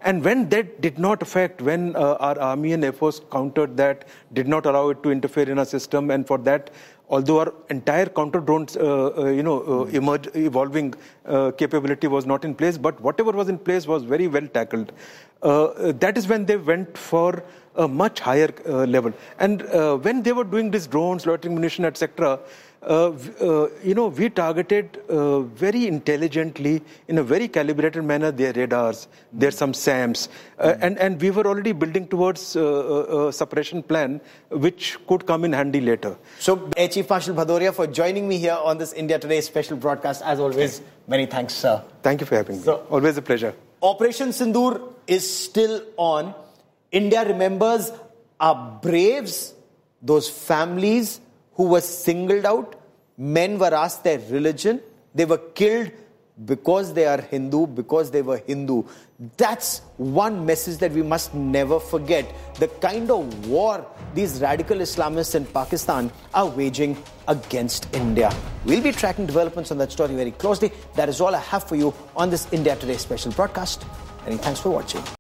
And when that did not affect, when our Army and Air Force countered that, did not allow it to interfere in our system, and for that, although our entire counter-drones, evolving capability was not in place, but whatever was in place was very well tackled. That is when they went for a much higher level. And when they were doing these drones, loitering munition, etc., we targeted very intelligently, in a very calibrated manner, their radars, their some SAMs, and we were already building towards a suppression plan, which could come in handy later. So, Air Chief Marshal Bhadoria, for joining me here on this India Today special broadcast, as always, many thanks, sir. Thank you for having me. Always a pleasure. Operation Sindoor is still on. India remembers our braves, those families who were singled out. Men were asked their religion. They were killed because they are Hindu, because they were Hindu. That's one message that we must never forget. The kind of war these radical Islamists in Pakistan are waging against India. We'll be tracking developments on that story very closely. That is all I have for you on this India Today special broadcast. Many thanks for watching.